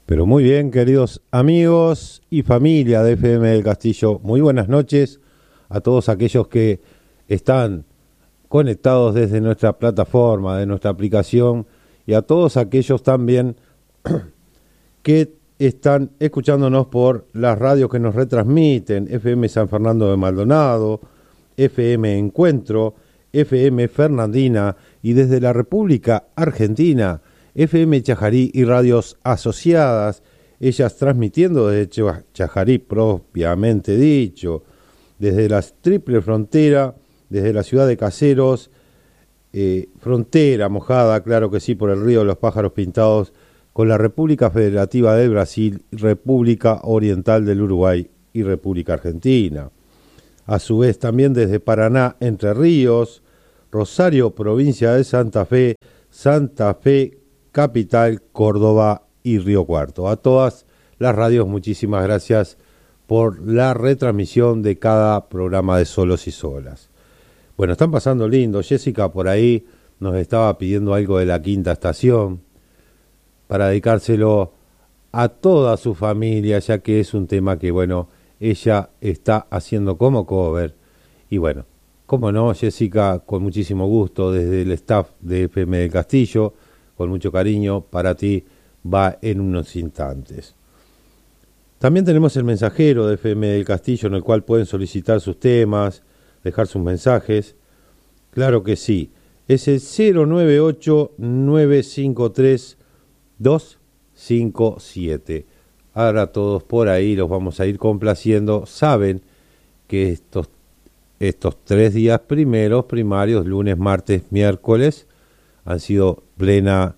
Pero muy bien, queridos amigos y familia de FM del Castillo, muy buenas noches a todos aquellos que están conectados desde nuestra plataforma, de nuestra aplicación, y a todos aquellos también que están escuchándonos por las radios que nos retransmiten: FM San Fernando de Maldonado, FM Encuentro, FM Fernandina, y desde la República Argentina, FM Chajarí y radios asociadas, ellas transmitiendo desde Chajarí propiamente dicho, desde la triple frontera, desde la ciudad de Caseros, frontera mojada, claro que sí, por el río de los Pájaros Pintados, con la República Federativa del Brasil, República Oriental del Uruguay y República Argentina. A su vez también desde Paraná, Entre Ríos, Rosario, provincia de Santa Fe, capital, Córdoba y Río Cuarto. A todas las radios, muchísimas gracias por la retransmisión de cada programa de Solos y Solas. Bueno, están pasando lindo. Jessica por ahí nos estaba pidiendo algo de la Quinta Estación para dedicárselo a toda su familia, ya que es un tema que, bueno, ella está haciendo como cover. Y bueno, cómo no, Jessica, con muchísimo gusto, desde el staff de FM del Castillo, con mucho cariño, para ti va en unos instantes. También tenemos el mensajero de FM del Castillo, en el cual pueden solicitar sus temas, dejar sus mensajes. Claro que sí, es el 098-953-257. Ahora todos por ahí los vamos a ir complaciendo. Saben que estos 3 días primarios, lunes, martes, miércoles, han sido plena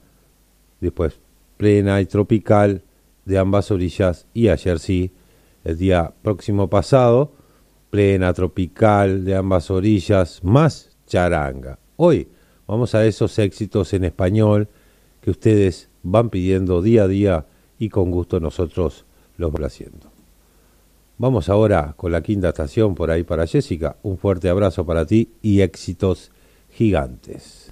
y tropical de ambas orillas, y ayer sí, el día próximo pasado, plena tropical de ambas orillas, más charanga. Hoy vamos a esos éxitos en español que ustedes van pidiendo día a día, y con gusto nosotros los vamos haciendo. Vamos ahora con la Quinta Estación por ahí para Jessica. Un fuerte abrazo para ti y éxitos gigantes.